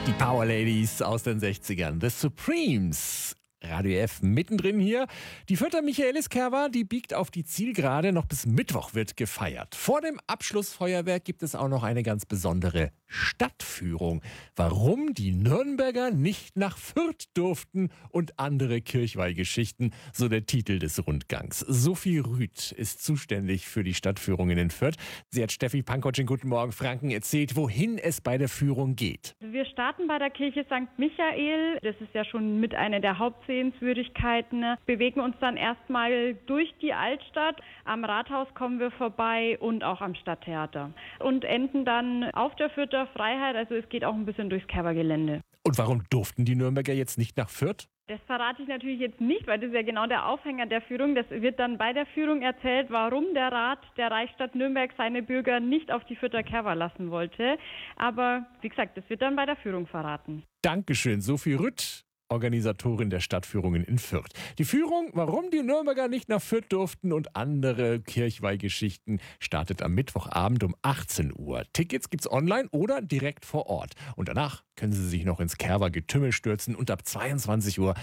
Die Power Ladies aus den 60ern, The Supremes. Radio F mittendrin hier. Die Fürther Michaelis Kerwa, die biegt auf die Zielgerade. Noch bis Mittwoch wird gefeiert. Vor dem Abschlussfeuerwerk gibt es auch noch eine ganz besondere Stadtführung. Warum die Nürnberger nicht nach Fürth durften und andere Kirchweihgeschichten, so der Titel des Rundgangs. Sophie Rüth ist zuständig für die Stadtführungen in Fürth. Sie hat Steffi Pankotsch in Guten Morgen Franken erzählt, wohin es bei der Führung geht. Wir starten bei der Kirche St. Michael. Das ist ja schon mit einer der Hauptsehenswürdigkeiten. Bewegen uns dann erstmal durch die Altstadt. Am Rathaus kommen wir vorbei und auch am Stadttheater. Und enden dann auf der Fürther Freiheit. Also es geht auch ein bisschen durchs Kerwa-Gelände. Und warum durften die Nürnberger jetzt nicht nach Fürth? Das verrate ich natürlich jetzt nicht, weil das ist ja genau der Aufhänger der Führung. Das wird dann bei der Führung erzählt, warum der Rat der Reichsstadt Nürnberg seine Bürger nicht auf die Fürther Kerwa lassen wollte. Aber wie gesagt, das wird dann bei der Führung verraten. Dankeschön, Sophie Rüth, Organisatorin der Stadtführungen in Fürth. Die Führung, warum die Nürnberger nicht nach Fürth durften und andere Kirchweihgeschichten, startet am Mittwochabend um 18 Uhr. Tickets gibt's online oder direkt vor Ort. Und danach können Sie sich noch ins Kerwa-Getümmel stürzen und ab 22 Uhr